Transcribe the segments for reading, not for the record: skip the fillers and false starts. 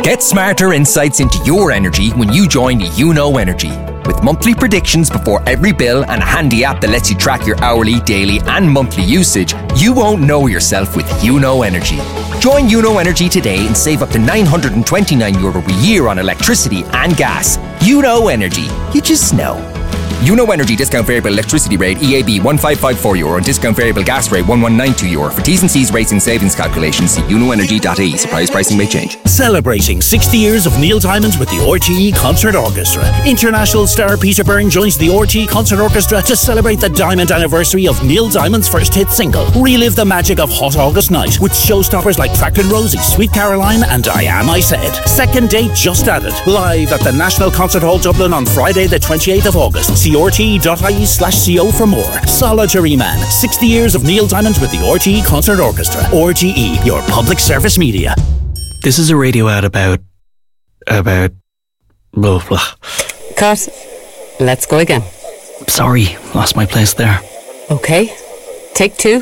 Get smarter insights into your energy when you join YouKnow Energy. With monthly predictions before every bill and a handy app that lets you track your hourly, daily and monthly usage, you won't know yourself with YouKnow Energy. Join YouKnow Energy today and save up to €929 a year on electricity and gas. YouKnow Energy. You just know. YouKnow Energy discount variable electricity rate EAB €1554 and discount variable gas rate €1192. For T's and C's rates and savings calculations, see uknowenergy.ie. Surprise pricing may change. Celebrating 60 years of Neil Diamond with the RTE Concert Orchestra. International star Peter Byrne joins the RTE Concert Orchestra to celebrate the Diamond anniversary of Neil Diamond's first hit single. Relive the magic of Hot August Night with showstoppers like Cracklin' Rosie, Sweet Caroline and I Am I Said. Second date just added. Live at the National Concert Hall Dublin on Friday the 28th of August. See rte.ie/co for more. Solitary Man. 60 years of Neil Diamond with the RTE Concert Orchestra. RTE, your public service media. This is a radio ad about blah blah. Cut. Let's go again. Sorry, lost my place there. Okay. Take two.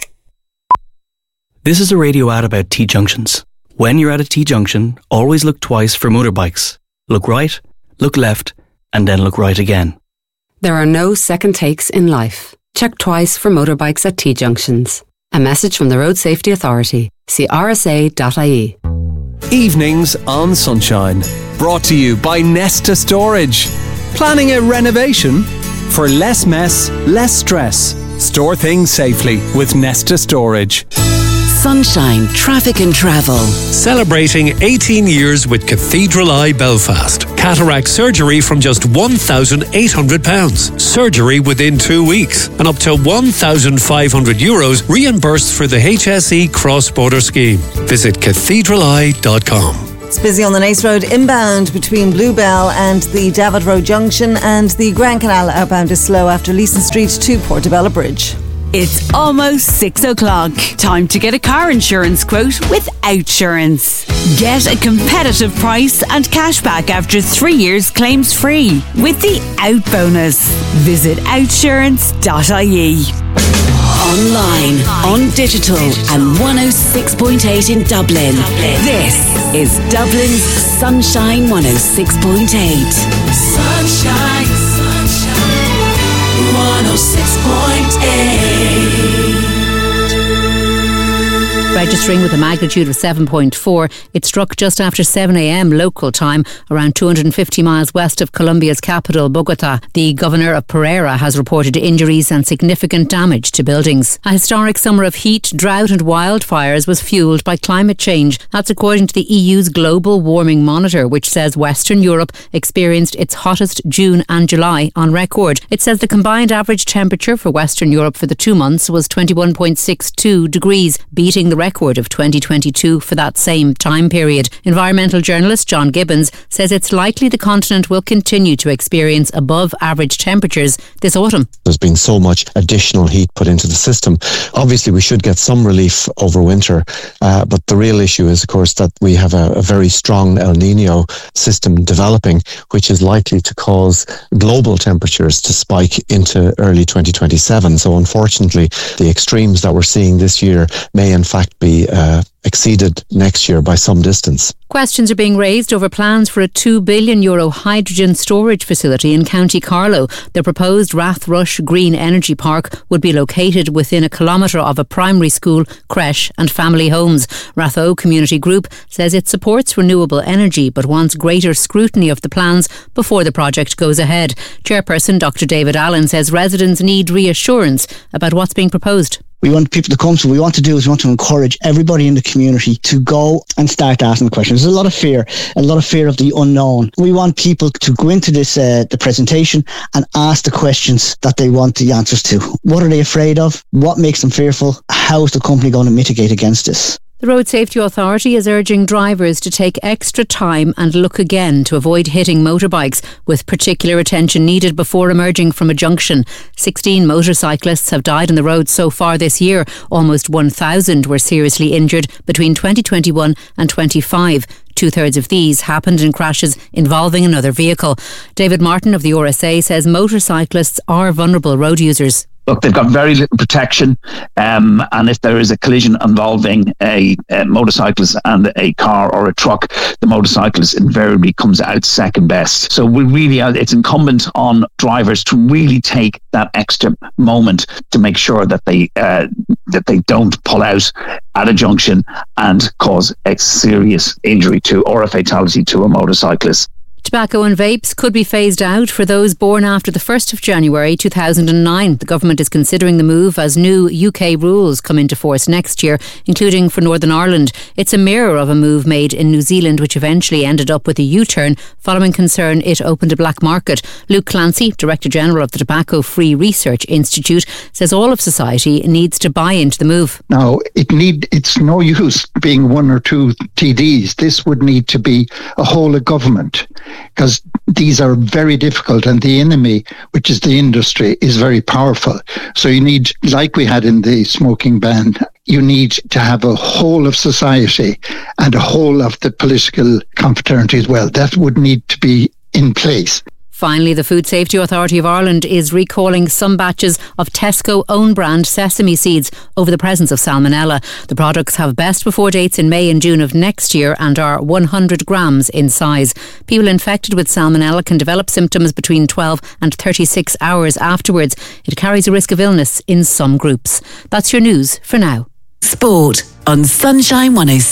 This is a radio ad about T-junctions. When you're at a T-junction, always look twice for motorbikes. Look right, look left, and then look right again. There are no second takes in life. Check twice for motorbikes at T-junctions. A message from the Road Safety Authority. See rsa.ie. Evenings on Sunshine. Brought to you by Nesta Storage. Planning a renovation? For less mess, less stress. Store things safely with Nesta Storage. Sunshine, Traffic and Travel. Celebrating 18 years with Cathedral Eye Belfast. Cataract surgery from just £1,800. Surgery within 2 weeks. And up to €1,500 reimbursed for the HSE cross-border scheme. Visit cathedraleye.com. It's busy on the Nace Road inbound between Bluebell and the David Road Junction, and the Grand Canal outbound is slow after Leeson Street to Portobello Bridge. It's almost 6 o'clock. Time to get a car insurance quote with Outsurance. Get a competitive price and cashback after 3 years claims free with the Out Bonus. Visit outsurance.ie. Online, on digital and 106.8 in Dublin. This is Dublin's Sunshine 106.8. Sunshine, sunshine, 106.8. Registering with a magnitude of 7.4, it struck just after 7 a.m. local time, around 250 miles west of Colombia's capital, Bogota. The governor of Pereira has reported injuries and significant damage to buildings. A historic summer of heat, drought and wildfires was fuelled by climate change. That's according to the EU's Global Warming Monitor, which says Western Europe experienced its hottest June and July on record. It says the combined average temperature for Western Europe for the 2 months was 21.62 degrees, beating the record of 2022 for that same time period. Environmental journalist John Gibbons says it's likely the continent will continue to experience above average temperatures this autumn. There's been so much additional heat put into the system. Obviously we should get some relief over winter, but the real issue is of course that we have a very strong El Nino system developing, which is likely to cause global temperatures to spike into early 2027. So unfortunately the extremes that we're seeing this year may in fact be exceeded next year by some distance. Questions are being raised over plans for a €2 billion hydrogen storage facility in County Carlow. The proposed Rathrush Green Energy Park would be located within a kilometre of a primary school, creche and family homes. Ratho Community Group says it supports renewable energy but wants greater scrutiny of the plans before the project goes ahead. Chairperson Dr. David Allen says residents need reassurance about what's being proposed. We want people to come, so what we want to do is we want to encourage everybody in the community to go and start asking questions. There's a lot of fear of the unknown. We want people to go into this the presentation and ask the questions that they want the answers to. What are they afraid of? What makes them fearful? How is the company going to mitigate against this? The Road Safety Authority is urging drivers to take extra time and look again to avoid hitting motorbikes, with particular attention needed before emerging from a junction. 16 motorcyclists have died on the road so far this year. Almost 1,000 were seriously injured between 2021 and 25. 2/3 of these happened in crashes involving another vehicle. David Martin of the RSA says motorcyclists are vulnerable road users. look, they've got very little protection, and if there is a collision involving a motorcyclist and a car or a truck, the motorcyclist invariably comes out second best. So it's incumbent on drivers to really take that extra moment to make sure that they don't pull out at a junction and cause a serious injury or a fatality to a motorcyclist. Tobacco and vapes could be phased out for those born after the 1st of January 2009. The government is considering the move as new UK rules come into force next year, including for Northern Ireland. It's a mirror of a move made in New Zealand, which eventually ended up with a U-turn following concern it opened a black market. Luke Clancy, Director General of the Tobacco Free Research Institute, says all of society needs to buy into the move. Now, it's no use being one or two TDs. This would need to be a whole of government, because these are very difficult, and the enemy, which is the industry, is very powerful. So you need, like we had in the smoking ban, you need to have a whole of society and a whole of the political confraternity as well. That would need to be in place. Finally, the Food Safety Authority of Ireland is recalling some batches of Tesco own-brand sesame seeds over the presence of salmonella. The products have best before dates in May and June of next year and are 100 grams in size. People infected with salmonella can develop symptoms between 12 and 36 hours afterwards. It carries a risk of illness in some groups. That's your news for now. Sport on Sunshine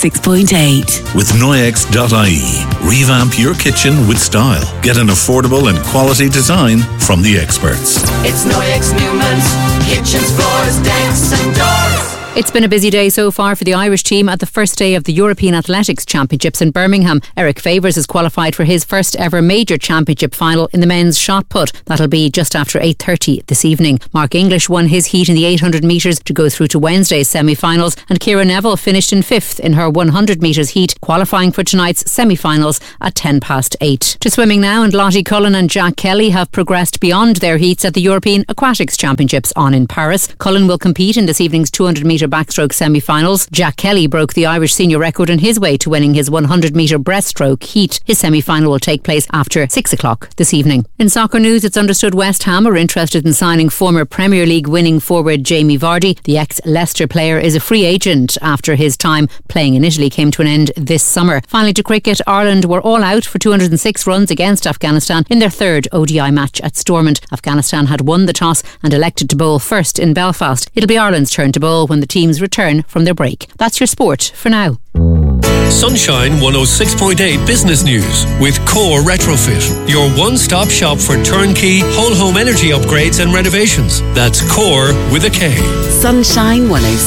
106.8. With Noyex.ie. Revamp your kitchen with style. Get an affordable and quality design from the experts. It's Noyex Newman's kitchens, floors, decks and doors. It's been a busy day so far for the Irish team at the first day of the European Athletics Championships in Birmingham. Eric Favours has qualified for his first ever major championship final in the men's shot put. That'll be just after 8:30 this evening. Mark English won his heat in the 800 metres to go through to Wednesday's semi-finals, and Ciara Neville finished in 5th in her 100 metres heat, qualifying for tonight's semi-finals at 8:10. To swimming now, and Lottie Cullen and Jack Kelly have progressed beyond their heats at the European Aquatics Championships on in Paris. Cullen will compete in this evening's 200 metre backstroke semi-finals. Jack Kelly broke the Irish senior record on his way to winning his 100 metre breaststroke heat. His semi-final will take place after 6 o'clock this evening. In soccer news, it's understood West Ham are interested in signing former Premier League winning forward Jamie Vardy. The ex-Leicester player is a free agent after his time playing in Italy came to an end this summer. Finally, to cricket, Ireland were all out for 206 runs against Afghanistan in their third ODI match at Stormont. Afghanistan had won the toss and elected to bowl first in Belfast. It'll be Ireland's turn to bowl when the teams return from their break. That's your sport for now. Sunshine 106.8 Business News with Core Retrofit, your one-stop shop for turnkey whole home energy upgrades and renovations. That's Core with a K. Sunshine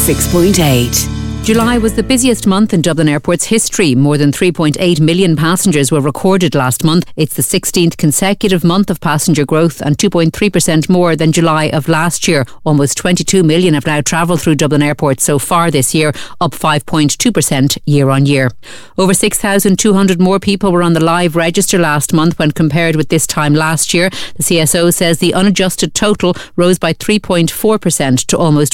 106.8. July was the busiest month in Dublin Airport's history. More than 3.8 million passengers were recorded last month. It's the 16th consecutive month of passenger growth and 2.3% more than July of last year. Almost 22 million have now travelled through Dublin Airport so far this year, up 5.2% year on year. Over 6,200 more people were on the live register last month when compared with this time last year. The CSO says the unadjusted total rose by 3.4% to almost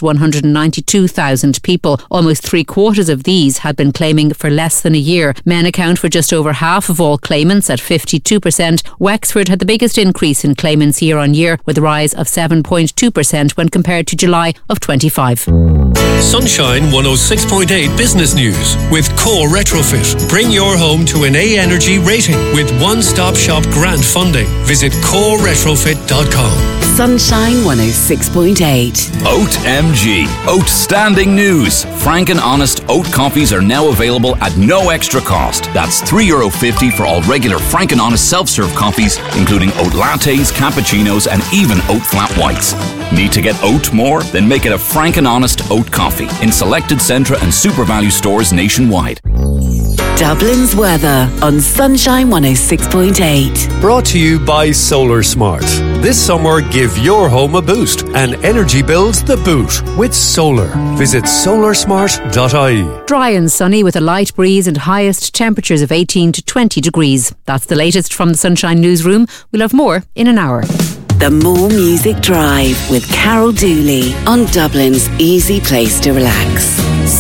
192,000 people. Almost three-quarters of these had been claiming for less than a year. Men account for just over half of all claimants at 52%. Wexford had the biggest increase in claimants year on year, with a rise of 7.2% when compared to July of 25. Sunshine 106.8 Business News with Core Retrofit. Bring your home to an A Energy rating with one-stop shop grant funding. Visit coreretrofit.com. Sunshine 106.8. Oat MG. Outstanding news. Frank and Honest oat coffees are now available at no extra cost. That's €3.50 for all regular Frank and Honest self-serve coffees, including oat lattes, cappuccinos, and even oat flat whites. Need to get oat more? Then make it a Frank and Honest oat coffee in selected Centra and Super Value stores nationwide. Dublin's weather on Sunshine 106.8. Brought to you by Solar Smart. This summer, give your home a boost and energy bills the boot with solar. Visit solarsmart.ie. Dry and sunny with a light breeze and highest temperatures of 18 to 20 degrees. That's the latest from the Sunshine Newsroom. We'll have more in an hour. The More Music Drive with Carol Dooley on Dublin's easy place to relax.